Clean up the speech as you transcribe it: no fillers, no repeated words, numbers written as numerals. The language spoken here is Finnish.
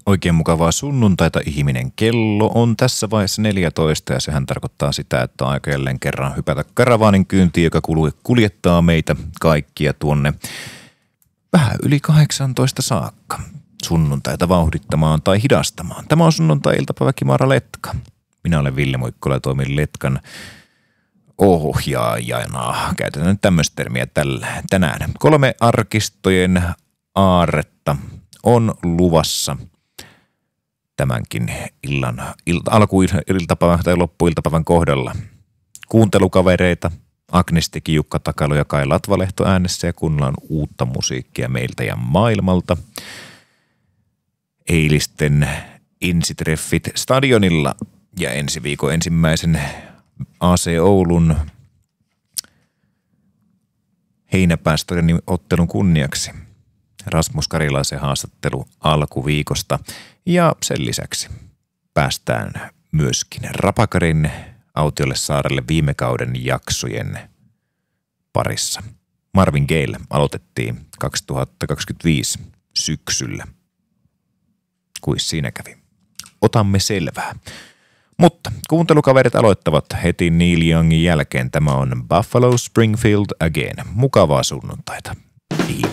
Oikein mukavaa sunnuntaita, ihminen. Kello on tässä vaiheessa 14 ja sehän tarkoittaa sitä, että on aika jälleen kerran hypätä karavaanin kyyntiin, joka kuljettaa meitä kaikkia tuonne vähän yli 18 saakka sunnuntaita vauhdittamaan tai hidastamaan. Tämä on sunnuntai-iltapäivä Kimara Letka. Minä olen Ville Moikkola ja toimin Letkan ohjaajana. Käytetään nyt tämmöistä termiä tänään. 3 arkistojen aarretta on luvassa tämänkin alkuiltapäivän tai loppuiltapäivän kohdalla. Kuuntelukavereita, Agnes teki Jukka Takalo ja Kai Latvalehto äänessä ja kuunnellaan uutta musiikkia meiltä ja maailmalta. Eilisten ensitreffit stadionilla ja ensi viikon ensimmäisen AC Oulun heinäpäästadionin ottelun kunniaksi Rasmus Karilaisen haastattelu alkuviikosta ja sen lisäksi päästään myöskin Rapakarin Autiolle saarelle viime kauden jaksojen parissa. Marvin Gaye aloitettiin 2025 syksyllä. Kuis siinä kävi? Otamme selvää. Mutta kuuntelukaverit aloittavat heti Neil Youngin jälkeen. Tämä on Buffalo Springfield Again. Mukavaa sunnuntaita.